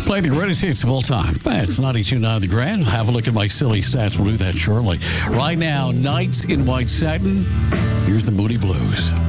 Play the greatest hits of all time. It's 92.9 The Grand. Have a look at my silly stats. We'll do that shortly. Right now, Nights in White Satin. Here's the Moody Blues.